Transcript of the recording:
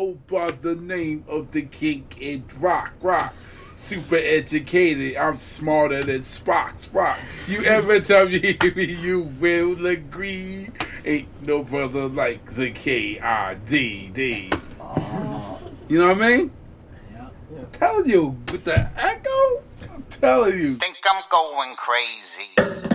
go by the name of the king in rock. Super educated, I'm smarter than Spock. You ever tell me you will agree? Ain't no brother like the KIDD. You know what I mean? Yeah. I'm telling you, with the echo, I'm telling you. Think I'm going crazy.